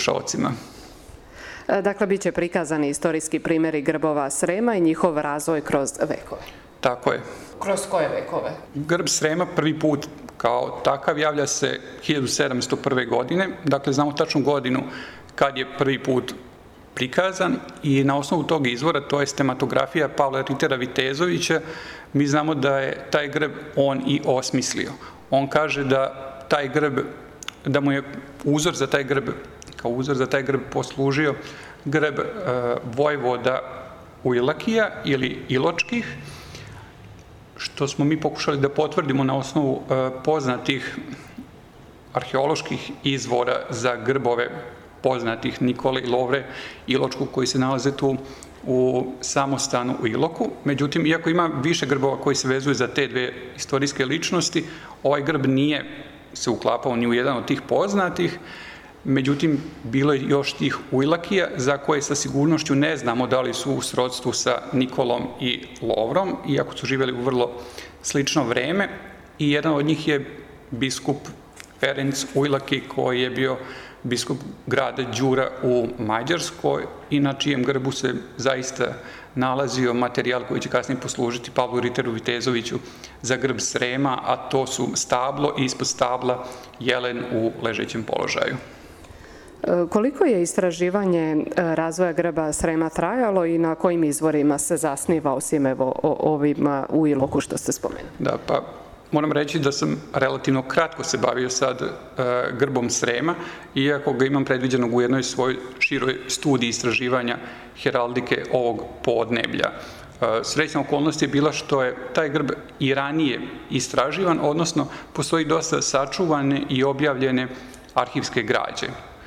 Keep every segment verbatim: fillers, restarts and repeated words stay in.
slušaocima. Dakle, bit će prikazani istorijski primjeri grbova Srema i njihov razvoj kroz vekove. Tako je. Kroz koje vekove? Grb Srema prvi put kao takav javlja se hiljadu sedamsto prve. godine, dakle znamo tačnu godinu kad je prvi put prikazan i na osnovu tog izvora, to je stematografija Pavla Ritera Vitezovića, mi znamo da je taj grb on i osmislio. On kaže da taj grb, da mu je uzor za taj grb, kao uzor za taj grb poslužio grb e, vojvoda Ujlakija ili Iločkih, što smo mi pokušali da potvrdimo na osnovu e, poznatih arheoloških izvora za grbove poznatih Nikole i Lovre Iločku koji se nalaze tu u samostanu u Iloku. Međutim, iako ima više grbova koji se vezuju za te dve istorijske ličnosti, ovaj grb nije se uklapao ni u jedan od tih poznatih. Međutim, bilo je još tih Ujlakija za koje sa sigurnošću ne znamo da li su u srodstvu sa Nikolom i Lovrom, iako su živjeli u vrlo slično vreme. I jedan od njih je biskup Ferenc Ujlaki, koji je bio biskup grada Đura u Mađarskoj i na čijem grbu se zaista nalazio materijal koji će kasnije poslužiti Pavlu Riteru Vitezoviću za grb Srema, a to su stablo i ispod stabla jelen u ležećem položaju. Koliko je istraživanje razvoja grba Srema trajalo i na kojim izvorima se zasniva, osim evo ovima u Iloku što ste spomenuli? Da, pa moram reći da sam relativno kratko se bavio sad e, grbom Srema, iako ga imam predviđenog u jednoj svojoj široj studiji istraživanja heraldike ovog podneblja. E, srećna okolnost je bila što je taj grb i ranije istraživan, odnosno postoji dosta sačuvane i objavljene arhivske građe.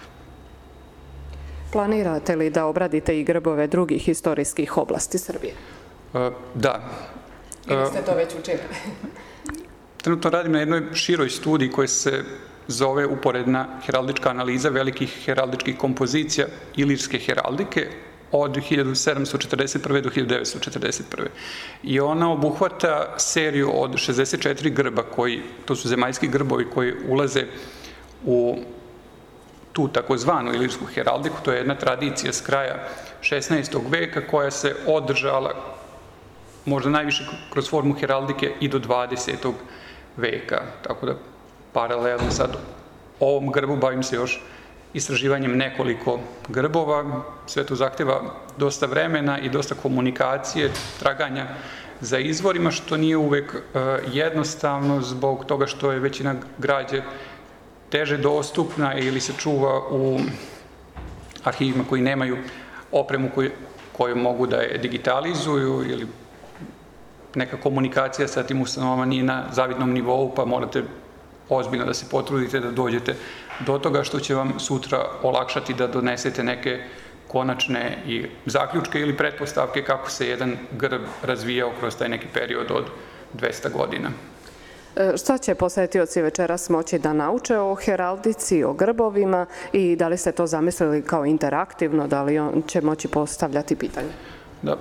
Planirate li da obradite i grbove drugih istorijskih oblasti Srbije? E, da. Ili ste to već učinili? Trenutno radim na jednoj široj studiji koja se zove uporedna heraldička analiza velikih heraldičkih kompozicija ilirske heraldike od hiljadu sedamsto četrdeset prve. do hiljadu devetsto četrdeset prve. I ona obuhvata seriju od šezdeset četiri grba, koji, to su zemaljski grbovi koji ulaze u tu takozvanu ilirsku heraldiku. To je jedna tradicija s kraja šesnaestog veka koja se održala možda najviše kroz formu heraldike i do dvadesetog veka. Tako da paralelno sad ovom grbu bavim se još istraživanjem nekoliko grbova. Sve to zahteva dosta vremena i dosta komunikacije, traganja za izvorima, što nije uvek jednostavno zbog toga što je većina građe teže dostupna ili se čuva u arhivima koji nemaju opremu koju, koju mogu da je digitalizuju ili neka komunikacija sa tim ustanovama nije na zavidnom nivou, pa morate ozbiljno da se potrudite da dođete do toga što će vam sutra olakšati da donesete neke konačne i zaključke ili pretpostavke kako se jedan grb razvijao kroz taj neki period od dvesta godina. Šta će posetioci večeras moći da nauče o heraldici, o grbovima i da li ste to zamislili kao interaktivno, da li on će moći postavljati pitanje? Da.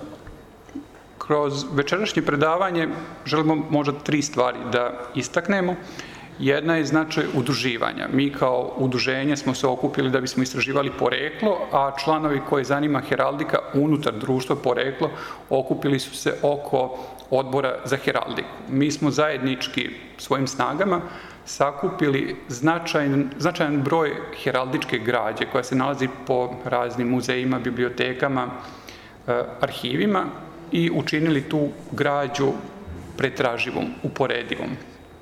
Kroz večerašnje predavanje želimo možda tri stvari da istaknemo. Jedna je značaj udruživanja. Mi kao udruženje smo se okupili da bismo istraživali poreklo, a članovi koje zanima heraldika unutar društva poreklo okupili su se oko odbora za heraldiku. Mi smo zajednički svojim snagama sakupili značajan, značajan broj heraldičke građe koja se nalazi po raznim muzejima, bibliotekama, arhivima i učinili tu građu pretraživom, uporedivom.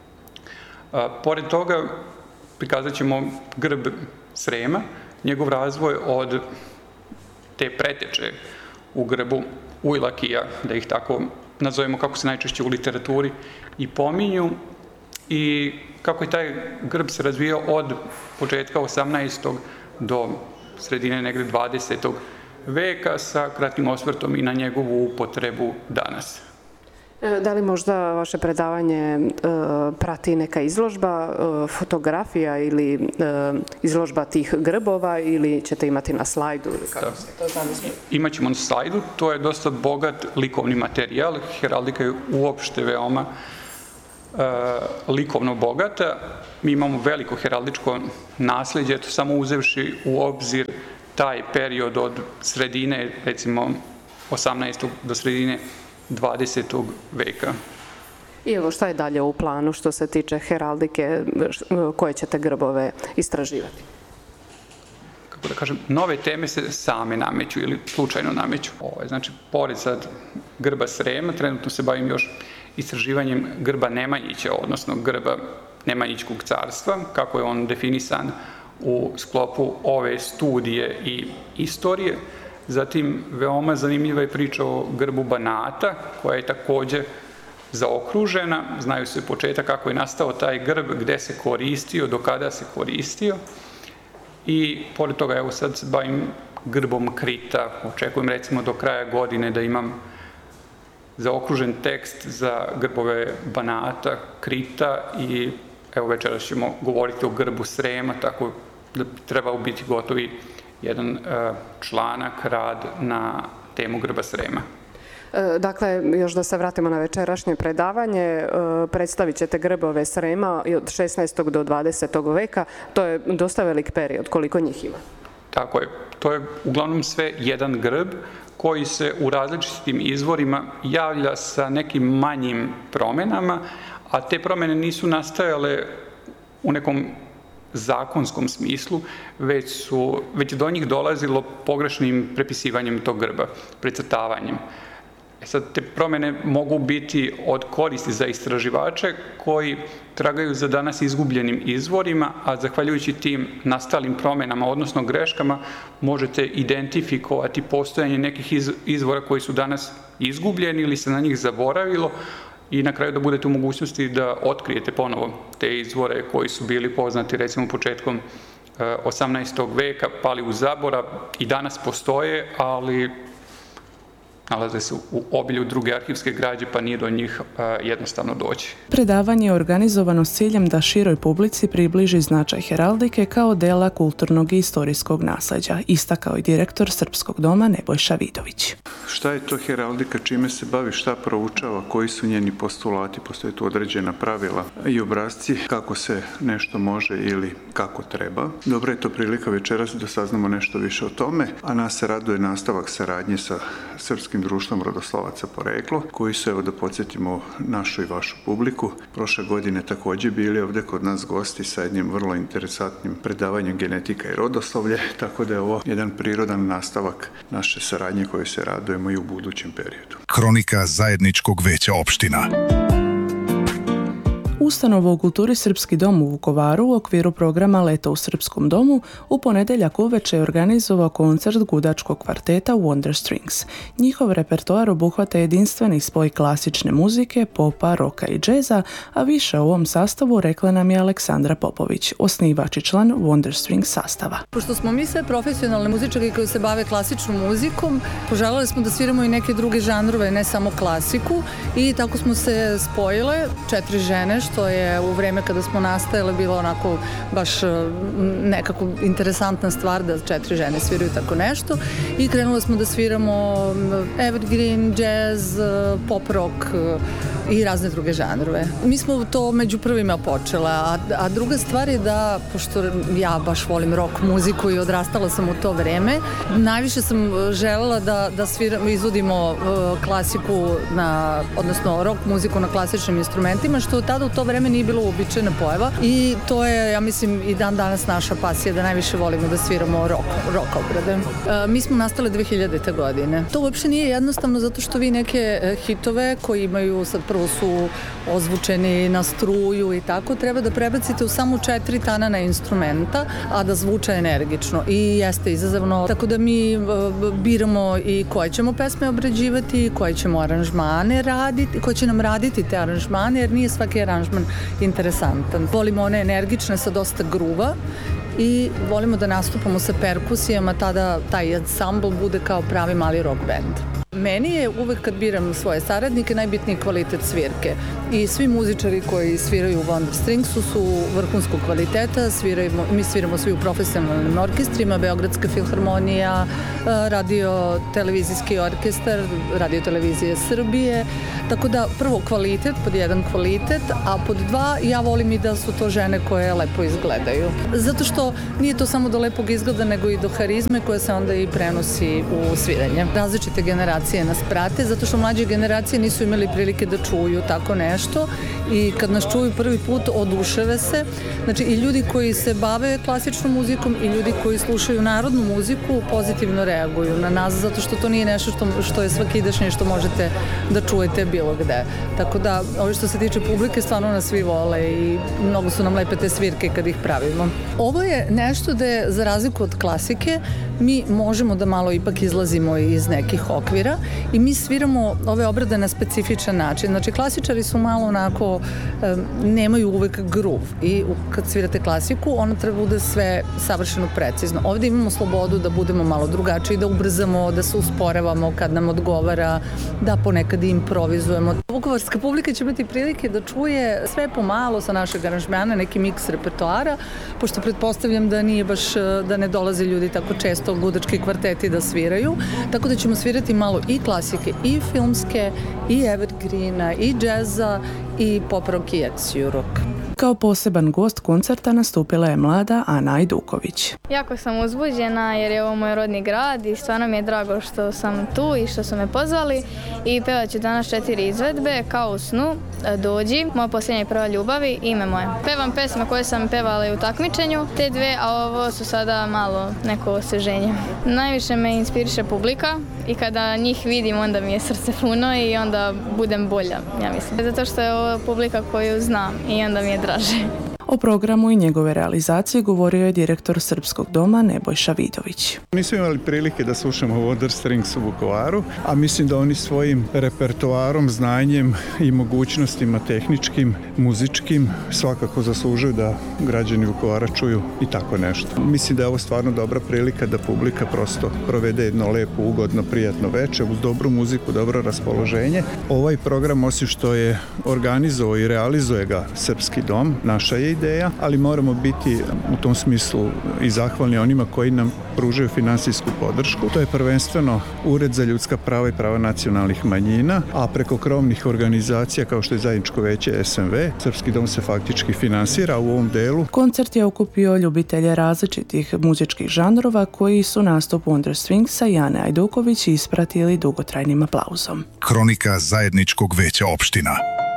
Pored toga prikazat ćemo grb Srema, njegov razvoj od te preteče u grbu Ujlakija, da ih tako nazovemo kako se najčešće u literaturi i pominju, i kako je taj grb se razvijao od početka osamnaestog do sredine negde dvadesetog veka sa kratkim osvrtom i na njegovu upotrebu danas. Da li možda vaše predavanje prati neka izložba, fotografija ili izložba tih grbova ili ćete imati na slajdu? Ili kako ste to zamislili? Imaćemo na slajdu, to je dosta bogat likovni materijal. Heraldika je uopšte veoma likovno bogata. Mi imamo veliko heraldičko nasleđe, eto, samo uzevši u obzir taj period od sredine, recimo, osamnaestog do sredine dvadesetog veka. I evo, šta je dalje u planu što se tiče heraldike, koje ćete grbove istraživati? Kako da kažem, nove teme se same nameću ili slučajno nameću. Ovo je, znači, pored sad grba Srema, trenutno se bavim još istraživanjem grba Nemanjića, odnosno grba Nemanjićkog carstva, kako je on definisan u sklopu ove studije i istorije. Zatim, veoma zanimljiva je priča o grbu Banata, koja je takođe zaokružena. Znaju se početak kako je nastao taj grb, gde se koristio, do kada se koristio. I pored toga, evo sad se bavim grbom Krita. Očekujem recimo do kraja godine da imam zaokružen tekst za grbove Banata, Krita i evo večeras ćemo govoriti o grbu Srema, tako da treba biti gotovi jedan članak, rad na temu grba Srema. Dakle, još da se vratimo na večerašnje predavanje, predstavit ćete grbove Srema od šesnaestog do dvadesetog veka. To je dosta velik period. Koliko njih ima? Tako je. To je uglavnom sve jedan grb koji se u različitim izvorima javlja sa nekim manjim promenama, a te promene nisu nastajale u nekom zakonskom smislu, već su, već do njih dolazilo pogrešnim prepisivanjem tog grba, precrtavanjem. E sad, te promene mogu biti od koristi za istraživače koji tragaju za danas izgubljenim izvorima, a zahvaljujući tim nastalim promenama, odnosno greškama, možete identifikovati postojanje nekih izvora koji su danas izgubljeni ili se na njih zaboravilo i na kraju da budete u mogućnosti da otkrijete ponovo te izvore koji su bili poznati recimo početkom osamnaestog veka, pali u zaborav i danas postoje, ali nalaze se u obilju druge arhivske građe, pa nije do njih jednostavno doći. Predavanje je organizovano s ciljem da široj publici približi značaj heraldike kao dela kulturnog i istorijskog nasleđa, istakao je direktor Srpskog doma Nebojša Vidović. Šta je to heraldika, čime se bavi, šta proučava, koji su njeni postulati, postoje tu određena pravila i obrasci kako se nešto može ili kako treba. Dobra je to prilika večeras da saznamo nešto više o tome, a nas se raduje nastavak saradnje sa Srpskim društvom rodoslavaca poreklo, koji su, evo da podsjetimo našu i vašu publiku, prošle godine takođe bili ovde kod nas gosti sa jednim vrlo interesantnim predavanjem genetika i rodoslovlje, tako da je ovo jedan prirodan nastavak naše saradnje koje se radujemo i u budućem periodu. Hronika zajedničkog veća opština. Ustanova u kulturi Srpski dom u Vukovaru u okviru programa Leto u Srpskom domu u ponedeljak uveče je organizovao koncert gudačkog kvarteta Wonder Strings. Njihov repertoar obuhvata jedinstveni spoj klasične muzike, popa, roka i džeza, a više o ovom sastavu rekla nam je Aleksandra Popović, osnivač i član Wonder Strings sastava. Pošto smo mi sve profesionalne muzičari koji se bave klasičnom muzikom, poželjeli smo da sviramo i neke druge žanrove, ne samo klasiku, i tako smo se spojile, četiri žene, što je u vreme kada smo nastajale bilo onako baš nekako interesantna stvar da četiri žene sviraju tako nešto, i krenule smo da sviramo evergreen, jazz, pop rock i razne druge žanrove. Mi smo to među prvima počela, a, a druga stvar je da, pošto ja baš volim rock muziku i odrastala sam u to vreme, najviše sam želela da, da sviramo, izvodimo klasiku, na, odnosno rock muziku na klasičnim instrumentima, što tada u to vreme nije bilo uobičajena pojava, i to je, ja mislim, i dan danas naša pasija da najviše volimo da sviramo rock, rock obrade. E, mi smo nastale dve hiljadite. godine. To uopšte nije jednostavno zato što vi neke hitove koji imaju, sad prvo su ozvučeni na struju i tako, treba da prebacite u samo četiri tanana instrumenta, a da zvuče energično, i jeste izazovno, tako da mi biramo i koje ćemo pesme obrađivati, koje ćemo aranžmane raditi, koje će nam raditi te aranžmane, jer nije svaki aranžman interesantan. Volimo one energične sa dosta gruva i volimo da nastupamo sa perkusijama, tada taj ansambl bude kao pravi mali rock band. Meni je uvek kad biram svoje saradnike najbitniji kvalitet svirke. I svi muzičari koji sviraju u Wonder Stringsu su vrhunskog kvaliteta, sviramo, mi sviramo svi u profesionalnim orkestrima, Beogradska filharmonija, radio televizijski orkestar, radio televizije Srbije, tako da prvo kvalitet, pod jedan kvalitet, a pod dva ja volim i da su to žene koje lepo izgledaju. Zato što nije to samo do lepog izgleda, nego i do harizme koja se onda i prenosi u sviranje. Različite generacije nas prate, zato što mlađe generacije nisu imali prilike da čuju tako nešto i kad nas čuju prvi put oduševe se. Znači i ljudi koji se bave klasičnom muzikom i ljudi koji slušaju narodnu muziku pozitivno reaguju na nas, zato što to nije nešto što, što je svakidašnje što možete da čujete bilo gde. Tako da, ovo što se tiče publike, stvarno nas svi vole i mnogo su nam lepe te svirke kad ih pravimo. Ovo je nešto da je, za razliku od klasike, mi možemo da malo ipak izlazimo iz nekih okvira i mi sviramo ove obrade na specifičan način. Znači, klasičari su malo onako, nemaju uvek groove i kad svirate klasiku, ono treba bude sve savršeno precizno. Ovde imamo slobodu da budemo malo drugačiji, da ubrzamo, da se usporavamo kad nam odgovara, da ponekad improvizujemo. Vukovarska publika će imati prilike da čuje sve pomalo sa našeg aranžmana, neki miks repertoara, pošto pretpostavljam da nije baš, da ne dolaze ljudi tako često ludački kvarteti da sviraju, tako da ćemo svirati malo i klasike, i filmske, i evergreena, i džeza, i pop rock i Etsy rock. Kao poseban gost koncerta nastupila je mlada Ana Ajduković. Jako sam uzbuđena jer je ovo moj rodni grad i stvarno mi je drago što sam tu i što su me pozvali i pevat ću danas četiri izvedbe kao u snu, Dođi, Moja posljednja prva ljubavi i Ime moje. Pevam pesme koje sam pevala i u takmičenju, te dve, a ovo su sada malo neko osveženje. Najviše me inspiriše publika i kada njih vidim onda mi je srce puno i onda budem bolja, ja mislim. Zato što je ovo publika koju znam i onda mi je draže. O programu i njegove realizacije govorio je direktor Srpskog doma Nebojša Vidović. Nismo imali prilike da slušamo Wonder Strings u Vukovaru, a mislim da oni svojim repertoarom, znanjem i mogućnostima tehničkim, muzičkim svakako zaslužuju da građani Vukovara čuju i tako nešto. Mislim da je ovo stvarno dobra prilika da publika prosto provede jedno lepo, ugodno, prijatno veče uz dobru muziku, dobro raspoloženje. Ovaj program, osim što je organizovao i realizuje ga Srpski dom, naša je ideja, ali moramo biti u tom smislu i zahvalni onima koji nam pružaju finansijsku podršku. To je prvenstveno Ured za ljudska prava i prava nacionalnih manjina, a preko krovnih organizacija kao što je Zajedničko veće S M V, Srpski dom se faktički finansira u ovom delu. Koncert je okupio ljubitelje različitih muzičkih žanrova koji su nastup Wonder Stringsa i Ane Ajduković ispratili dugotrajnim aplauzom. Kronika Zajedničkog veća opština.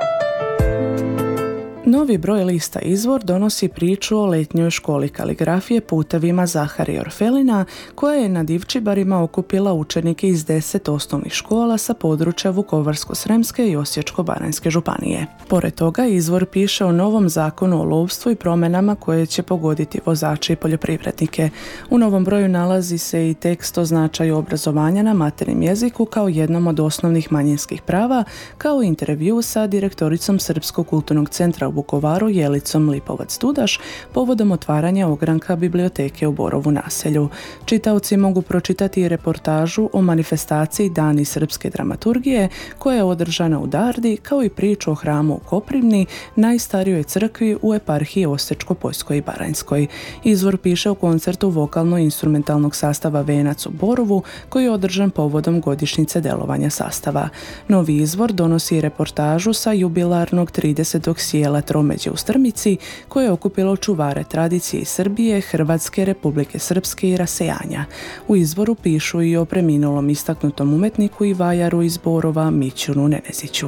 Novi broj lista Izvor donosi priču o letnjoj školi kaligrafije Putevima Zaharija Orfelina, koja je na Divčibarima okupila učenike iz deset osnovnih škola sa područja Vukovarsko-sremske i Osječko-baranjske županije. Pored toga, Izvor piše o novom zakonu o lovstvu i promjenama koje će pogoditi vozače i poljoprivrednike. U novom broju nalazi se i tekst o značaju obrazovanja na materinjem jeziku kao jednom od osnovnih manjinskih prava, kao i intervju sa direktoricom Srpskog kulturnog centra u Vukovaru Jelicom Lipovac-Dudaš povodom otvaranja ogranka biblioteke u Borovu naselju. Čitaoci mogu pročitati i reportažu o manifestaciji Dani srpske dramaturgije koja je održana u Dardi, kao i priču o hramu u Koprivni, najstarijoj crkvi u eparhiji Osječko-Poljskoj i Baranjskoj. Izvor piše o koncertu vokalno-instrumentalnog sastava Venac u Borovu koji je održan povodom godišnjice delovanja sastava. Novi Izvor donosi i reportažu sa jubilarnog tridesetog sjela Tromeđe u Strmici, koje je okupilo čuvare tradicije iz Srbije, Hrvatske, Republike Srpske i rasejanja. U Izvoru pišu i o preminulom istaknutom umetniku i vajaru iz Borova Mićunu Neneziću.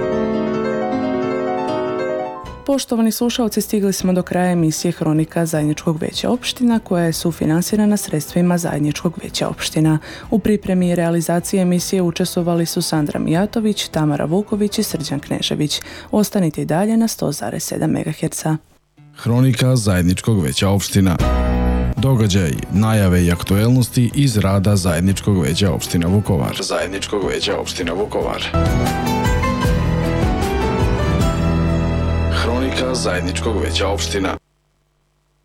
Poštovani slušalci, stigli smo do kraja emisije Hronika Zajedničkog veća opština, koja je sufinansirana sredstvima Zajedničkog veća opština. U pripremi i realizaciji emisije učestvovali su Sandra Mijatović, Tamara Vuković i Srđan Knežević. Ostanite i dalje na sto zarez sedam megaherca. Hronika Zajedničkog veća opština. Događaj, najave i aktuelnosti iz rada Zajedničkog veća opština Vukovar. Zajedničkog veća opština Vukovar. Hronika Zajedničkog veća opština.